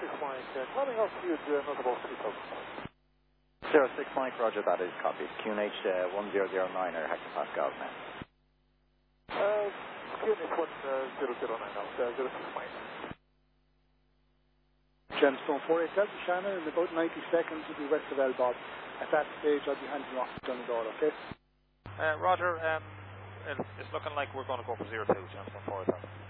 Mike, calling altitude not about 3,000. 06 Mike, roger, that is copied. QNH 1009 or hectopascals now. QNH 1009 now, 06 Mike. Gemstone 48 Delta Shannon, in about 90 seconds will be west of Elbob. At that stage I'll be handing off to Donegal, okay? Roger, it's looking like we're going to go for 02, Gemstone 48 Delta.